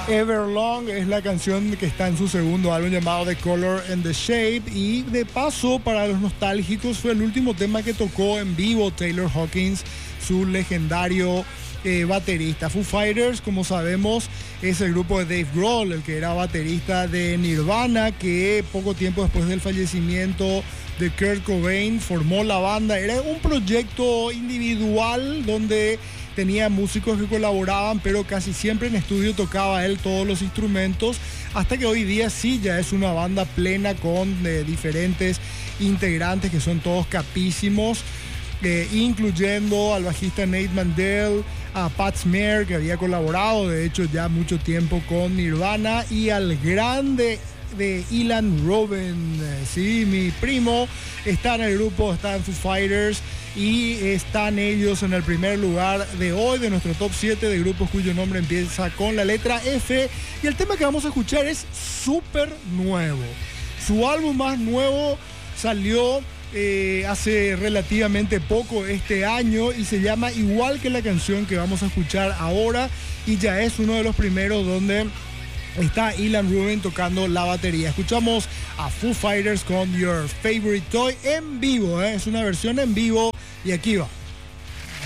Everlong es la canción que está en su segundo álbum llamado The Color and the Shape, y de paso, para los nostálgicos, fue el último tema que tocó en vivo Taylor Hawkins, su legendario baterista. Foo Fighters, como sabemos, es el grupo de Dave Grohl, el que era baterista de Nirvana, que poco tiempo después del fallecimiento de Kurt Cobain formó la banda. Era un proyecto individual donde tenía músicos que colaboraban, pero casi siempre en estudio tocaba él todos los instrumentos, hasta que hoy día sí ya es una banda plena con diferentes integrantes que son todos capísimos, incluyendo al bajista Nate Mandel, a Pat Smear, que había colaborado de hecho ya mucho tiempo con Nirvana, y al grande de Ilan Robin, sí, mi primo, está en el grupo, está en Foo Fighters, y están ellos en el primer lugar de hoy de nuestro top 7 de grupos cuyo nombre empieza con la letra F. Y el tema que vamos a escuchar es súper nuevo. Su álbum más nuevo salió hace relativamente poco este año y se llama igual que la canción que vamos a escuchar ahora, y ya es uno de los primeros donde está Ilan Rubin tocando la batería. Escuchamos a Foo Fighters con Your Favorite Toy en vivo, es una versión en vivo, y aquí va.